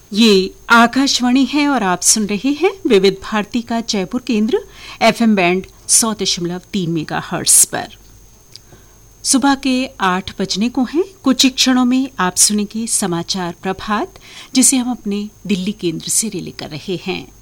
ये आकाशवाणी है और आप सुन रहे हैं विविध भारती का जयपुर केंद्र एफएम बैंड 100.3 मेगाहर्ट्ज पर। सुबह के 8 बजने को हैं। कुछ ही क्षणों में आप सुनेंगे समाचार प्रभात, जिसे हम अपने दिल्ली केंद्र से रिले कर रहे हैं।